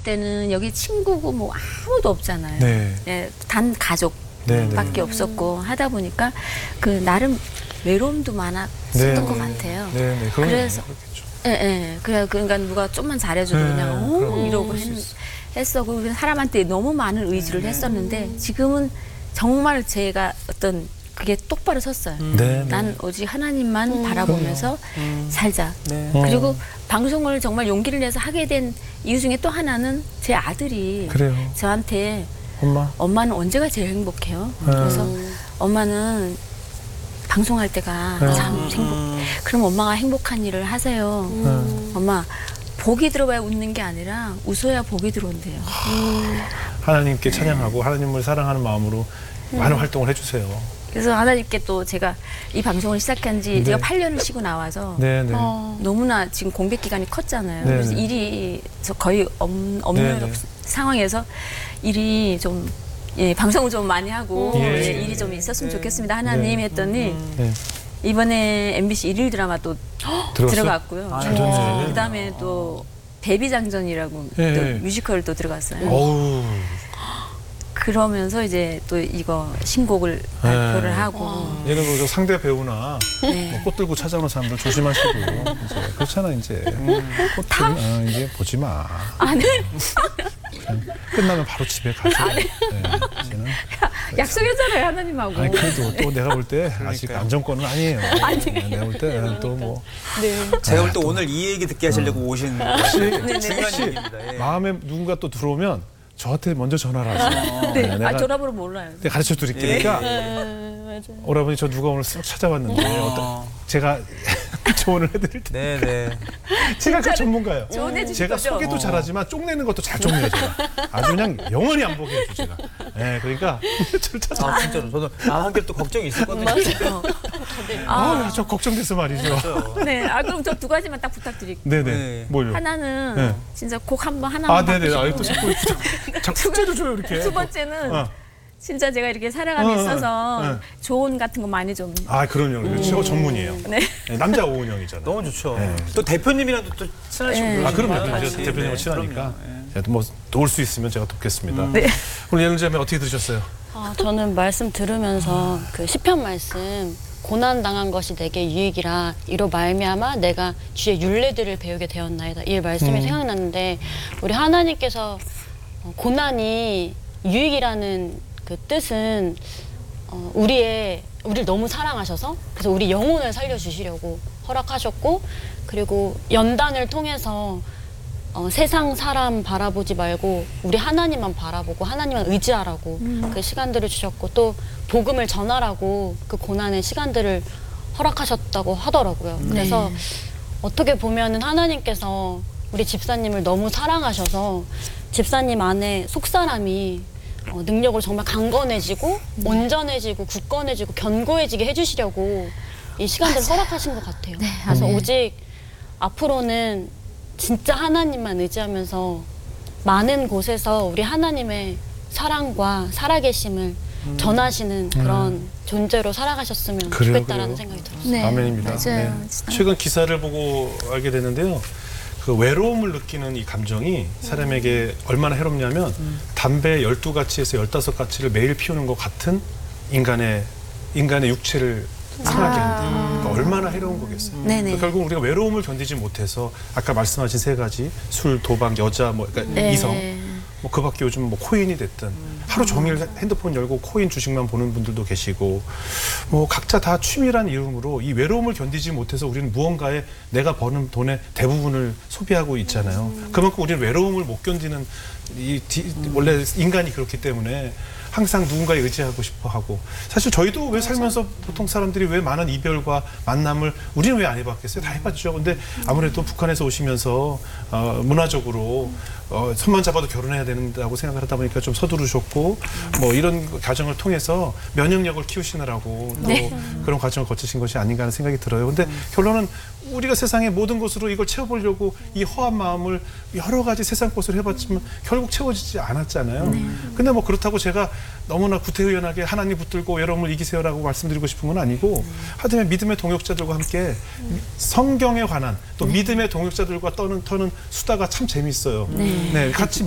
때는 여기 친구고 뭐 아무도 없잖아요. 네. 예, 단 가족밖에 없었고 하다 보니까 그 나름 외로움도 많았었던 것 같아요. 네. 그래서 그러니까 누가 좀만 잘해줘도 그냥 이러고 했었고 그래서 사람한테 너무 많은 의지를 했었는데 지금은 정말 제가 어떤 그게 똑바로 섰어요. 난 오직 하나님만 바라보면서 살자. 그리고 방송을 정말 용기를 내서 하게 된 이유 중에 또 하나는 제 아들이 저한테 엄마는 언제가 제일 행복해요? 그래서 엄마는 방송할 때가 참 그럼 엄마가 행복한 일을 하세요. 엄마 복이 들어봐야 웃는 게 아니라 웃어야 복이 들어온대요. 하나님께 찬양하고 하나님을 사랑하는 마음으로 많은 활동을 해주세요. 그래서 하나님께 또 제가 이 방송을 시작한 지 제가 8년을 쉬고 나와서 너무나 지금 공백 기간이 컸잖아요. 그래서 일이 거의 없는 상황에서 일이 좀 방송을 좀 많이 하고 일이 좀 있었으면 좋겠습니다. 하나님 했더니 이번에 MBC 일일 드라마 또 들어갔고요. 그다음에 또 데뷔장전이라고 또 뮤지컬 또 들어갔어요. 그러면서 이제 또 이거 신곡을 발표를 하고. 얘는 뭐 상대 배우나 뭐 꽃 들고 찾아오는 사람들 조심하시고 이제 그렇잖아 이제. 꽃들 이제 보지 마. 네. 끝나면 바로 집에 가죠. 이제는. 약속했잖아요 하나님하고. 아니 그래도 또 내가 볼 때 아직 안정권은 아니에요. 내가 볼 때 또 뭐. 제가 볼 때 오늘 이 얘기 듣게 하시려고 오신 중요한 얘기입니다. 마음에 누군가 또 들어오면 저한테 먼저 전화를 하세요. 내가 전화번호 몰라요. 내가 가르쳐 드릴 테니까. 오라버니 저 누가 오늘 쓱 찾아왔는데 제가 조언을 해드릴 텐데. 제가 그 전문가예요. 제가 거죠? 소개도 잘하지만 쪽내는 것도 잘 쪽내요. 제가. 아주 그냥 영원히 안 보게 해줘 제가. 그러니까 저를 찾아. 진짜로 저도 한결 또 걱정이 있었거든요. 저 걱정돼서 말이죠. 그럼 저 두 가지만 딱 부탁드릴게요. 네네. 뭘요? 하나는 진짜 곡 하나만 네네. 또 자꾸 숙제도 줘요 이렇게. 두 번째는 진짜 제가 이렇게 살아감에 있어서 조언 같은 거 많이 좀. 그럼요. 최고 전문이에요. 남자 오은영이잖아요. 너무 좋죠. 또 대표님이랑도 또 친하시고. 그럼요. 대표님하고 친하니까. 뭐 도울 수 있으면 제가 돕겠습니다. 오늘 예능자매 어떻게 들으셨어요? 저는 말씀 들으면서 그 시편 말씀 고난 당한 것이 내게 유익이라 이로 말미암아 내가 주의 율례들을 배우게 되었나이다. 이 말씀이 생각났는데 우리 하나님께서 고난이 유익이라는 그 뜻은 우리를 너무 사랑하셔서 그래서 우리 영혼을 살려주시려고 허락하셨고 그리고 연단을 통해서 세상 사람 바라보지 말고 우리 하나님만 바라보고 하나님만 의지하라고 그 시간들을 주셨고 또 복음을 전하라고 그 고난의 시간들을 허락하셨다고 하더라고요. 그래서 어떻게 보면은 하나님께서 우리 집사님을 너무 사랑하셔서 집사님 안에 속사람이 능력을 정말 강건해지고 온전해지고 굳건해지고 견고해지게 해주시려고 이 시간들을 허락하신 것 같아요. 그래서 오직 앞으로는 진짜 하나님만 의지하면서 많은 곳에서 우리 하나님의 사랑과 살아계심을 전하시는 그런 존재로 살아가셨으면 좋겠다라는 생각이 들었어요. 아멘입니다. 맞아요. 최근 기사를 보고 알게 됐는데요. 그 외로움을 느끼는 이 감정이 사람에게 얼마나 해롭냐면 담배 12가치에서 15가치를 매일 피우는 것 같은 인간의 육체를 상하게 한다. 그러니까 얼마나 해로운 거겠어요. 그러니까 결국 우리가 외로움을 견디지 못해서 아까 말씀하신 세 가지 술, 도박, 여자, 그러니까 이성 뭐 그밖에 요즘 뭐 코인이 됐든 하루 종일 핸드폰 열고 코인 주식만 보는 분들도 계시고 뭐 각자 다 취미란 이름으로 이 외로움을 견디지 못해서 우리는 무언가에 내가 버는 돈의 대부분을 소비하고 있잖아요. 그만큼 우리는 외로움을 못 견디는 원래 인간이 그렇기 때문에 항상 누군가에 의지하고 싶어 하고 사실 저희도 왜 살면서 보통 사람들이 왜 많은 이별과 만남을 우리는 왜 안 해봤겠어요? 다 해봤죠. 근데 아무래도 북한에서 오시면서 문화적으로 손만 잡아도 결혼해야 된다고 생각을 하다 보니까 좀 서두르셨고 뭐 이런 과정을 통해서 면역력을 키우시느라고 또 그런 과정을 거치신 것이 아닌가 하는 생각이 들어요. 근데 결론은 우리가 세상의 모든 것으로 이걸 채워보려고 이 허한 마음을 여러 가지 세상 것을 해봤지만 결국 채워지지 않았잖아요. 근데 뭐 그렇다고 제가 너무나 구태의연하게 하나님 붙들고 외로움을 이기세요라고 말씀드리고 싶은 건 아니고 하여튼 믿음의 동역자들과 함께 성경에 관한 또 믿음의 동역자들과 터는 수다가 참 재밌어요. 같이